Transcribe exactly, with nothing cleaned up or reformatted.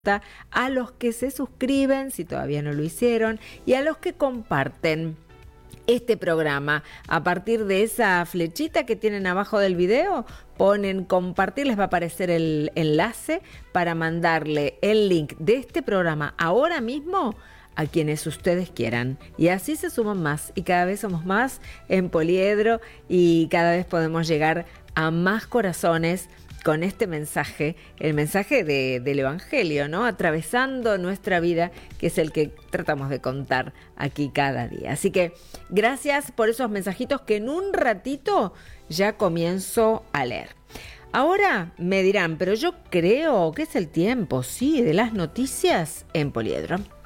a los que se suscriben, si todavía no lo hicieron, y a los que comparten este programa. A partir de esa flechita que tienen abajo del video, ponen compartir, les va a aparecer el enlace para mandarle el link de este programa ahora mismo a quienes ustedes quieran. Y así se suman más y cada vez somos más en Poliedro y cada vez podemos llegar a más corazones con este mensaje, el mensaje de, del Evangelio, ¿no? Atravesando nuestra vida, que es el que tratamos de contar aquí cada día. Así que gracias por esos mensajitos que en un ratito ya comienzo a leer. Ahora me dirán, pero yo creo que es el tiempo, sí, de las noticias en Poliedro.